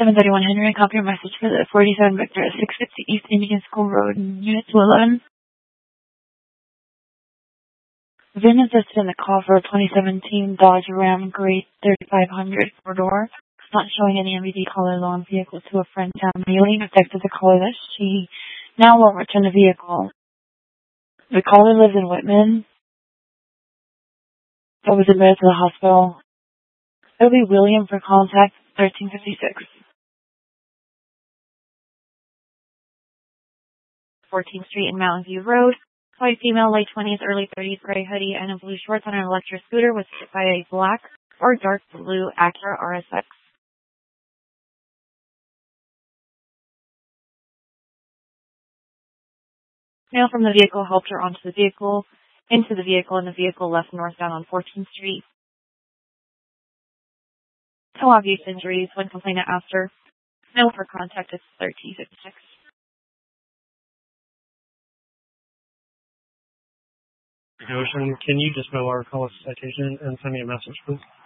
731 Henry, copy your message for the 47 Victor at 650 East Indian School Road, Unit 211. VIN is listed in the call for a 2017 Dodge Ram Great 3500 four-door. Not showing any MVD caller loan vehicle to a friend down mailing. Affected the caller that she now won't return the vehicle. The caller lives in Whitman. That was admitted to the hospital. It'll be William for contact 1356. 14th Street and Mountain View Road. White female, late 20s, early 30s, gray hoodie, and a blue shorts on an electric scooter was hit by a black or dark blue Acura RSX. Male from the vehicle helped her into the vehicle, and the vehicle left northbound on 14th Street. No obvious injuries when complainant asked her. No for contact is 1356. Ocean, can you just mail our call citation and send me a message, please?